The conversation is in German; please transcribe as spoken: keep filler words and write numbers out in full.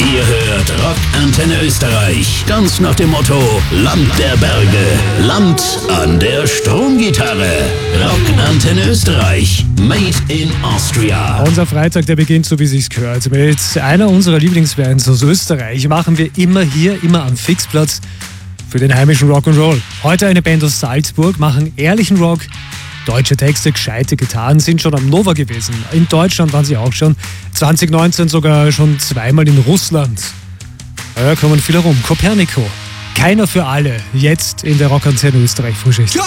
Ihr hört Rockantenne Österreich. Ganz nach dem Motto: Land der Berge, Land an der Stromgitarre. Rockantenne Österreich. Made in Austria. Unser Freitag, der beginnt so, wie sich's gehört. Mit einer unserer Lieblingsbands aus Österreich machen wir immer hier, immer am Fixplatz für den heimischen Rock'n'Roll. Heute eine Band aus Salzburg, machen ehrlichen Rock. Deutsche Texte, gescheite Gitarren, sind schon am Nova gewesen. In Deutschland waren sie auch schon. zwanzig neunzehn sogar schon zweimal in Russland. Da kommen viele rum. Copernico. Keiner für alle. Jetzt in der Rockantenne Österreich Frühschicht.